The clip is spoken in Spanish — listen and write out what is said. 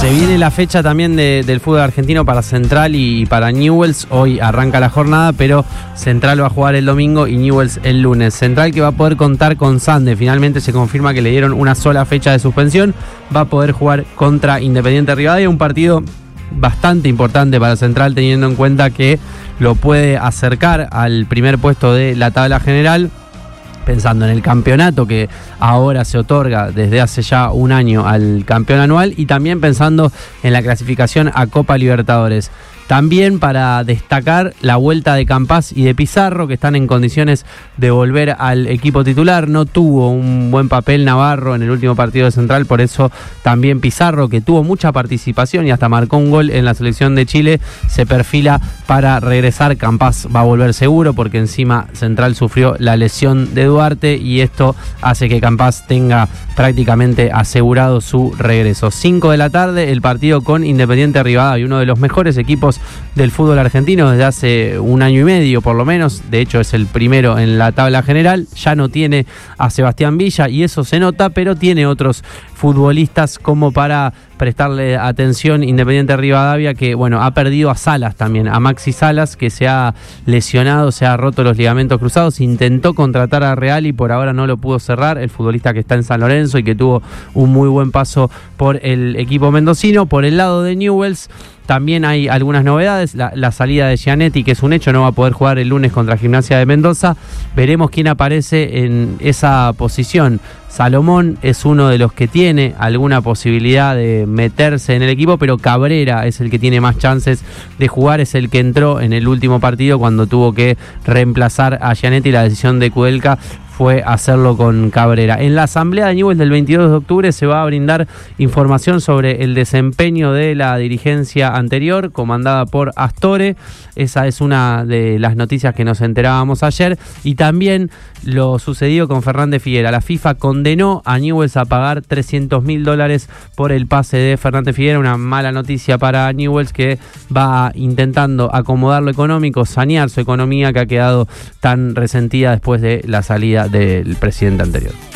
Se viene la fecha también del fútbol argentino para Central y para Newell's. Hoy arranca la jornada, pero Central va a jugar el domingo y Newell's el lunes. Central que va a poder contar con Sande. Finalmente se confirma que le dieron una sola fecha de suspensión. Va a poder jugar contra Independiente Rivadavia, un partido bastante importante para Central, teniendo en cuenta que lo puede acercar al primer puesto de la tabla general, pensando en el campeonato que ahora se otorga desde hace ya un año al campeón anual, y también pensando en la clasificación a Copa Libertadores. También para destacar la vuelta de Campás y de Pizarro, que están en condiciones de volver al equipo titular. No tuvo un buen papel Navarro en el último partido de Central, por eso también Pizarro, que tuvo mucha participación y hasta marcó un gol en la selección de Chile, se perfila para regresar. Campás va a volver seguro porque encima Central sufrió la lesión de Duarte y esto hace que Campás tenga prácticamente asegurado su regreso. 5 de la tarde, el partido con Independiente Rivadavia, uno de los mejores equipos del fútbol argentino desde hace un año y medio por lo menos. De hecho es el primero en la tabla general. Ya no tiene a Sebastián Villa y eso se nota, pero tiene otros futbolistas como para prestarle atención. Independiente Rivadavia, que bueno, ha perdido a Salas también, a Maxi Salas, que se ha lesionado, se ha roto los ligamentos cruzados. Intentó contratar a Real y por ahora no lo pudo cerrar, el futbolista que está en San Lorenzo y que tuvo un muy buen paso por el equipo mendocino. Por el lado de Newell's también hay algunas novedades. La salida de Gianetti, que es un hecho, no va a poder jugar el lunes contra Gimnasia de Mendoza. Veremos quién aparece en esa posición. Salomón es uno de los que tiene alguna posibilidad de meterse en el equipo, pero Cabrera es el que tiene más chances de jugar, es el que entró en el último partido cuando tuvo que reemplazar a Gianetti. La decisión de Kudelka fue hacerlo con Cabrera. En la asamblea de Newell's del 22 de octubre se va a brindar información sobre el desempeño de la dirigencia anterior, comandada por Astore. Esa es una de las noticias que nos enterábamos ayer. Y también lo sucedido con Fernández Figuera. La FIFA condenó a Newell's a pagar $300.000 por el pase de Fernández Figuera. Una mala noticia para Newell's, que va intentando acomodar lo económico, sanear su economía que ha quedado tan resentida después de la salida del presidente anterior.